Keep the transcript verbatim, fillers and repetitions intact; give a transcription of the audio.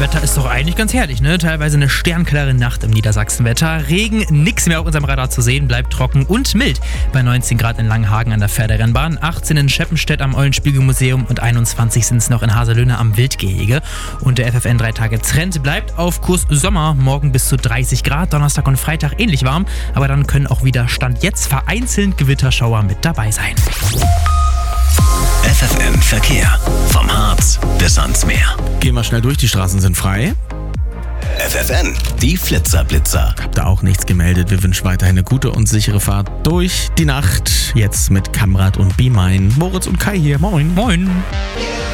Wetter ist doch eigentlich ganz herrlich, ne? Teilweise eine sternklare Nacht im Niedersachsenwetter. Regen, nix mehr auf unserem Radar zu sehen, bleibt trocken und mild. Bei neunzehn Grad in Langenhagen an der Pferderennbahn, achtzehn in Scheppenstedt am Eulenspiegelmuseum und einundzwanzig sind es noch in Haselöhne am Wildgehege. Und der F F N drei Tage Trend bleibt auf Kurs Sommer. Morgen bis zu dreißig Grad, Donnerstag und Freitag ähnlich warm. Aber dann können auch wieder Stand jetzt vereinzelt Gewitterschauer mit dabei sein. F F N Verkehr. Vom Harz bis ans Meer. Gehen wir schnell durch, die Straßen sind frei. F F N, die Flitzer-Blitzer. Habt da auch nichts gemeldet. Wir wünschen weiterhin eine gute und sichere Fahrt durch die Nacht. Jetzt mit Kamrat und Be Mine. Moritz und Kai hier. Moin. Moin.